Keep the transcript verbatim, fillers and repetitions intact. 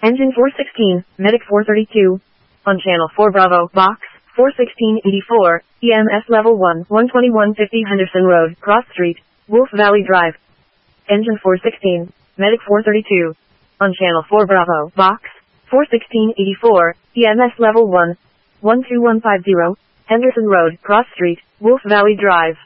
Engine four sixteen, Medic four thirty-two. On Channel four Bravo, Box, four sixteen eighty-four, E M S Level one, one twenty-one fifty Henderson Road, Cross Street, Wolf Valley Drive. Engine four sixteen, Medic four thirty-two. On Channel four Bravo, Box, four sixteen eighty-four, E M S Level one, one two one five zero, Henderson Road, Cross Street, Wolf Valley Drive.